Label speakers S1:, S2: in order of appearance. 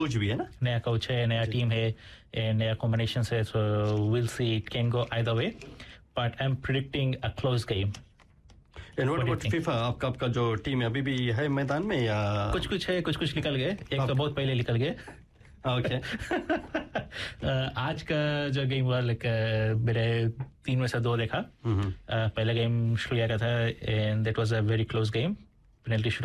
S1: Coach भी है ना?
S2: नया कोच है, नया टीम है, नया कॉम्बिनेशन है, so will see it can go either way, but I am predicting a close game.
S1: And what about FIFA? आपका जो टीम है अभी भी है मैदान में या
S2: कुछ है, कुछ निकल गए, एक तो बहुत पहले निकल गए।
S1: ओके।
S2: आज का जो गेम हुआ, लाइक मेरे 3 में से 2 देखा। पहला गेम श्रीलंका का था and that was a very close game, penalty